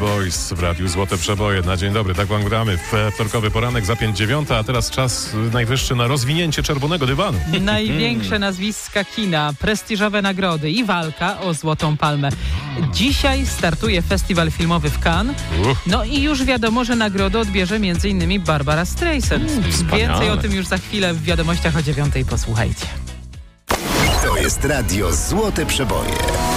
Boys w Radiu Złote Przeboje. Na dzień dobry, tak wam gramy. Wtorkowy poranek za 5:09, a teraz czas najwyższy na rozwinięcie czerwonego dywanu. Największe nazwiska kina, prestiżowe nagrody i walka o Złotą Palmę. Dzisiaj startuje festiwal filmowy w Cannes. No i już wiadomo, że nagrodę odbierze m.in. Barbara Streisand. Więcej o tym już za chwilę w wiadomościach o 9:00. Posłuchajcie. To jest Radio Złote Przeboje.